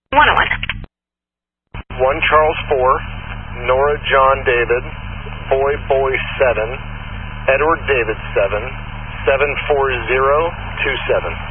101. 1 Charles 4, Nora John David, Boy 7, Edward David 7, 74027.